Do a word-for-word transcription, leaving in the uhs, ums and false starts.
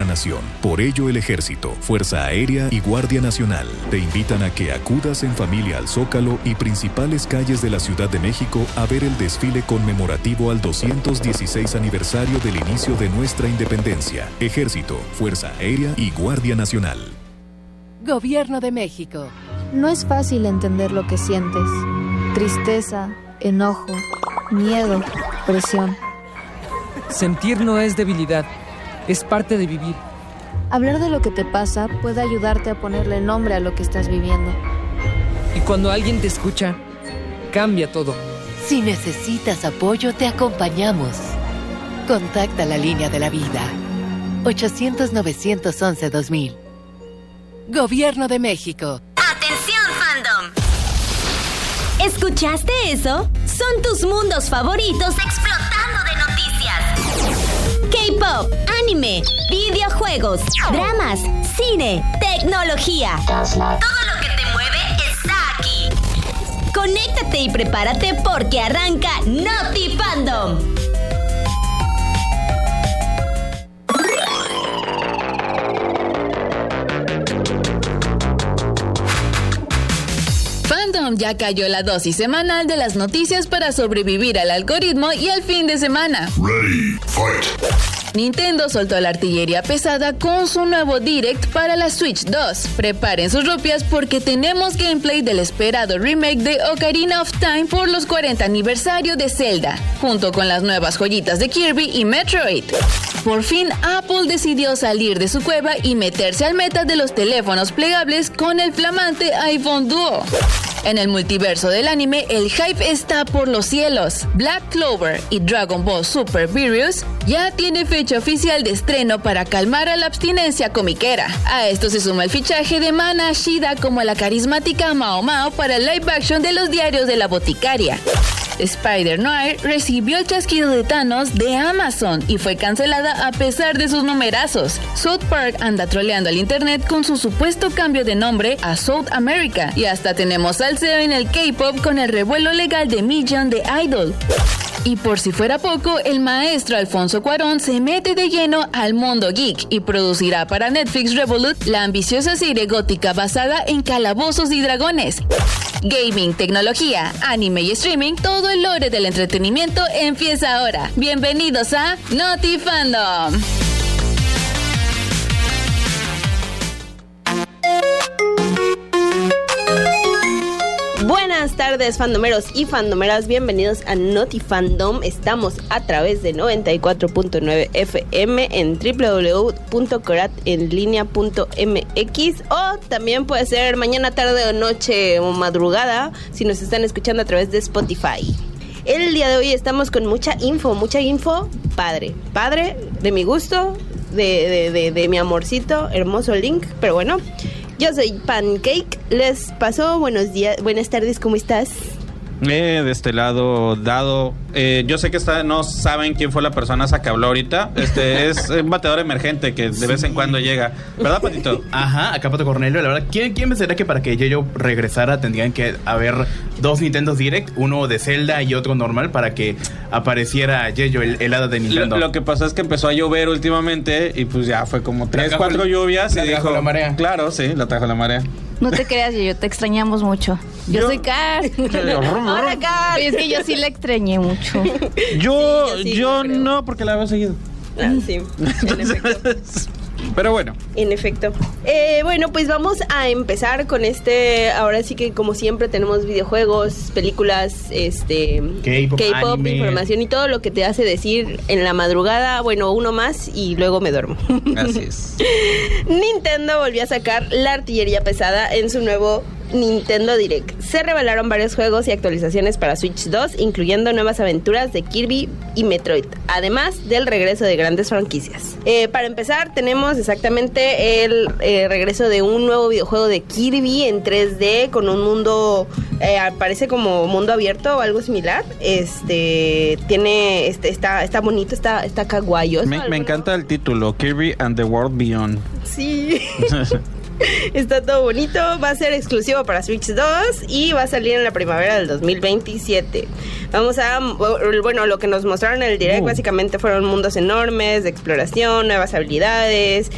nación. Por ello, el Ejército, Fuerza Aérea y Guardia Nacional te invitan a que acudas en familia al Zócalo y principales calles de la Ciudad de México a ver el desfile conmemorativo al doscientos dieciséis aniversario del inicio de nuestra independencia. Ejército, Fuerza Aérea y Guardia Nacional. Gobierno de México. No es fácil entender lo que sientes. Tristeza, enojo, miedo, presión. Sentir no es debilidad, es parte de vivir. Hablar de lo que te pasa puede ayudarte a ponerle nombre a lo que estás viviendo. Y cuando alguien te escucha, cambia todo. Si necesitas apoyo, te acompañamos. Contacta la línea de la vida. ochocientos, novecientos once, dos mil. Gobierno de México. ¡Atención, fandom! ¿Escuchaste eso? Son tus mundos favoritos explotando de noticias. K-pop, anime, videojuegos, dramas, cine, tecnología. Todo lo que te mueve está aquí. Conéctate y prepárate porque arranca Noti Fandom. Fandom ya cayó la dosis semanal de las noticias para sobrevivir al algoritmo y al fin de semana. Ready, fight. Nintendo soltó la artillería pesada con su nuevo Direct para la Switch dos. Preparen sus rupias porque tenemos gameplay del esperado remake de Ocarina of Time por los cuarenta aniversario de Zelda, junto con las nuevas joyitas de Kirby y Metroid. Por fin, Apple decidió salir de su cueva y meterse al meta de los teléfonos plegables con el flamante iPhone Duo. En el multiverso del anime, el hype está por los cielos. Black Clover y Dragon Ball Super Virus ya tiene fecha oficial de estreno para calmar a la abstinencia comiquera. A esto se suma el fichaje de Mana Shida como la carismática Mao Mao para el live action de los diarios de la boticaria. Spider-Noir recibió el chasquido de Thanos de Amazon y fue cancelada a pesar de sus numerazos. South Park anda troleando al internet con su supuesto cambio de nombre a South America y hasta tenemos salseo en el K-pop con el revuelo legal de Million de Idol. Y por si fuera poco, el maestro Alfonso Cuarón se mete de lleno al mundo geek y producirá para Netflix Revolut la ambiciosa serie gótica basada en calabozos y dragones. Gaming, tecnología, anime y streaming, todo el lore del entretenimiento empieza ahora. Bienvenidos a Noti Fandom. Buenas tardes, fandomeros y fandomeras, bienvenidos a Noti Fandom. Estamos a través de noventa y cuatro punto nueve F M en doble u doble u doble u punto corat en línea punto m x o también puede ser mañana, tarde o noche o madrugada si nos están escuchando a través de Spotify. El día de hoy estamos con mucha info, mucha info padre, padre de mi gusto, de, de, de, de mi amorcito, hermoso Link, pero bueno. Yo soy Pancake, les paso buenos días, buenas tardes, ¿cómo estás? Eh, de este lado, Dado. Eh, yo sé que está, no saben quién fue la persona esa que habló ahorita. Este es un bateador emergente que de sí. vez en cuando llega. ¿Verdad, Patito? Ajá, acá Pato Cornelio. La verdad, ¿quién, quién pensaría que para que Yeyo regresara tendrían que haber dos Nintendo Direct, uno de Zelda y otro normal, para que apareciera Yeyo, el, el hada de Nintendo? Lo, lo que pasa es que empezó a llover últimamente y pues ya fue como tres, cuatro lluvias y dijo... la marea. Claro, sí, la trajo la marea. No te creas, yo te extrañamos mucho. Yo, yo soy Car. Hola, Car. Es que yo sí la extrañé mucho. Yo, sí, yo, sí, yo no, porque la veo seguido. Ah, sí, en efecto. Pero bueno. En efecto. Eh, bueno, pues vamos a empezar con este. Ahora sí que como siempre tenemos videojuegos, películas, este K-pop, K-pop información y todo lo que te hace decir en la madrugada. Bueno, uno más y luego me duermo. Así es. Nintendo volvió a sacar la artillería pesada en su nuevo Nintendo Direct. Se revelaron varios juegos y actualizaciones para Switch dos, incluyendo nuevas aventuras de Kirby y Metroid, además del regreso de grandes franquicias. Eh, para empezar, tenemos exactamente el eh, regreso de un nuevo videojuego de Kirby en tres D con un mundo, eh, parece como mundo abierto o algo similar. Este tiene, este está, está bonito, está, está kawaii. Me, me encanta el título, Kirby and the World Beyond. Sí. Está todo bonito, va a ser exclusivo para Switch dos y va a salir en la primavera del dos mil veintisiete. Vamos a, bueno, lo que nos mostraron en el Direct uh. básicamente fueron mundos enormes de exploración, nuevas habilidades,